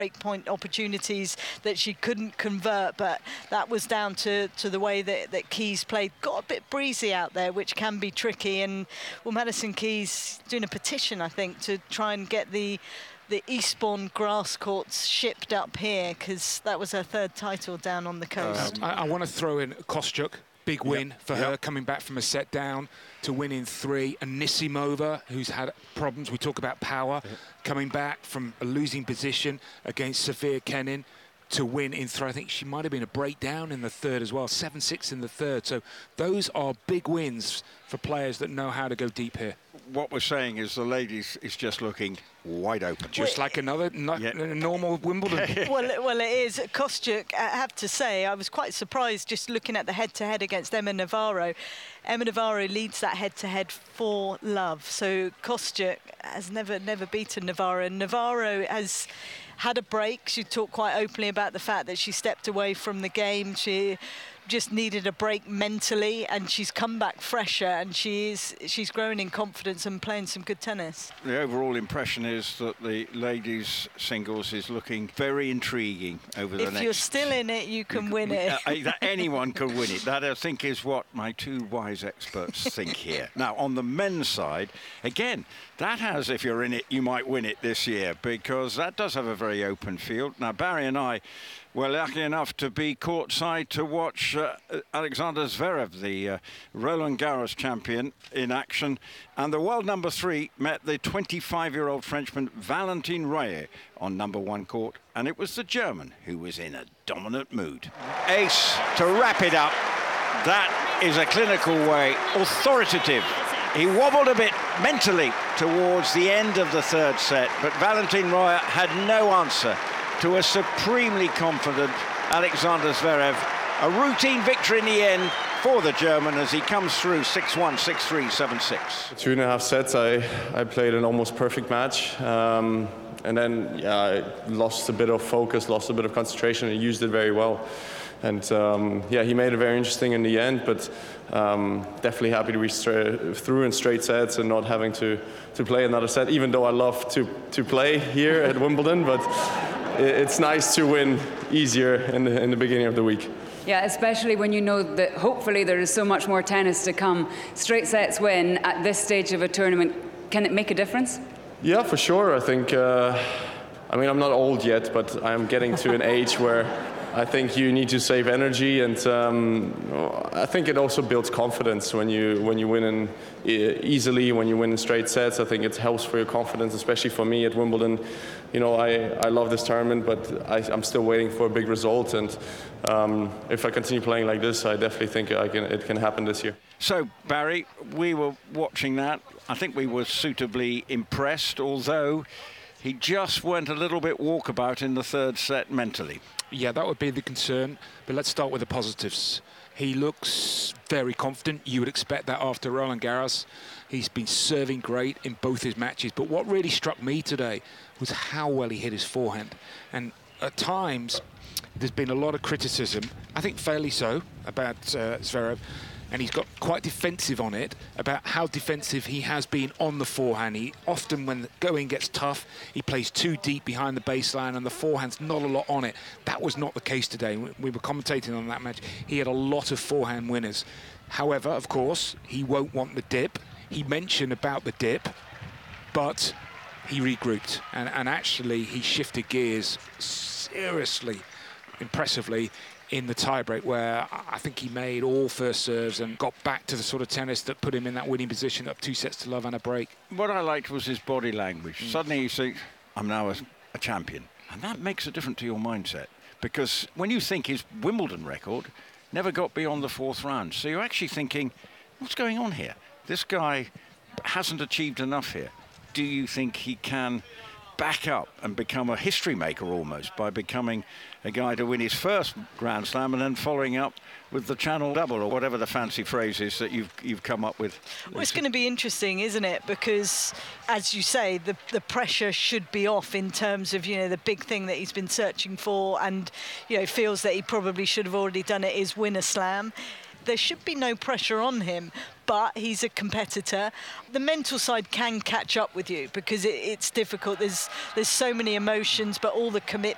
breakpoint opportunities that she couldn't convert, but that was down to the way that Keys played. Got a bit breezy out there, which can be tricky, and well, Madison Keys doing a petition, I think, to try and get the Eastbourne grass courts shipped up here, because that was her third title down on the coast. I want to throw in Kostyuk. Big win for her, coming back from a set down to win in 3. Anisimova, who's had problems. We talk about power, coming back from a losing position against Sofia Kenin to win in 3. I think she might have been a breakdown in the third as well, 7-6 in the third. So those are big wins for players that know how to go deep here. What we're saying is the ladies is just looking wide open. Just like another normal Wimbledon. well, it is. Kostyuk, I have to say, I was quite surprised just looking at the head-to-head against Emma Navarro. Emma Navarro leads that head-to-head 4-love. So Kostyuk has never beaten Navarro. And Navarro has had a break. She talked quite openly about the fact that she stepped away from the game. She just needed a break mentally, and she's come back fresher, and she's grown in confidence and playing some good tennis. The overall impression is that the ladies singles is looking very intriguing over the next... If you're still in it, you can win it. Anyone can win it. That, I think, is what my two wise experts think here. Now, on the men's side, again, that has, if you're in it, you might win it this year, because that does have a very open field. Now, Barry and I were lucky enough to be courtside to watch Alexander Zverev, the Roland Garros champion, in action. And the world number 3 met the 25-year-old Frenchman Valentin Royer on number 1 court. And it was the German who was in a dominant mood. Ace to wrap it up. That is a clinical way, authoritative. He wobbled a bit mentally towards the end of the third set, but Valentin Royer had no answer to a supremely confident Alexander Zverev. A routine victory in the end for the German as he comes through 6-1, 6-3, 7-6. 2.5 sets, I played an almost perfect match. And then, I lost a bit of focus, lost a bit of concentration, and used it very well. And he made it very interesting in the end, but definitely happy to be through in straight sets and not having to play another set, even though I love to play here at Wimbledon, but it's nice to win easier in the beginning of the week. Yeah, especially when you know that hopefully there is so much more tennis to come. Straight sets win at this stage of a tournament, can it make a difference? Yeah, for sure. I think, I'm not old yet, but I'm getting to an age where I think you need to save energy, and I think it also builds confidence when you win easily, when you win in straight sets. I think it helps for your confidence, especially for me at Wimbledon. I love this tournament, but I'm still waiting for a big result, and if I continue playing like this, I definitely think it can happen this year. So, Barry, we were watching that. I think we were suitably impressed, although he just went a little bit walkabout in the third set mentally. Yeah, that would be the concern, but let's start with the positives. He looks very confident. You would expect that after Roland Garros. He's been serving great in both his matches, but what really struck me today was how well he hit his forehand. And at times, there's been a lot of criticism, I think fairly so, about Zverev, and he's got quite defensive on it, about how defensive he has been on the forehand. He often, when the going gets tough, he plays too deep behind the baseline, and the forehand's not a lot on it. That was not the case today. We were commentating on that match. He had a lot of forehand winners. However, of course, he won't want the dip. He mentioned about the dip, but he regrouped, and actually he shifted gears seriously, impressively, in the tiebreak, where I think he made all first serves and got back to the sort of tennis that put him in that winning position, up 2-0 and a break. What I liked was his body language. Suddenly you think, I'm now a champion. And that makes a difference to your mindset, because when you think his Wimbledon record never got beyond the 4th round, so you're actually thinking, what's going on here? This guy hasn't achieved enough here. Do you think he can back up and become a history maker almost by becoming a guy to win his first Grand Slam and then following up with the Channel Double, or whatever the fancy phrase is that you've come up with? Well, it's going to be interesting, isn't it? Because, as you say, the pressure should be off in terms of, the big thing that he's been searching for, and, feels that he probably should have already done it, is win a slam. There should be no pressure on him, but he's a competitor. The mental side can catch up with you because it's difficult. There's so many emotions, but all the commitment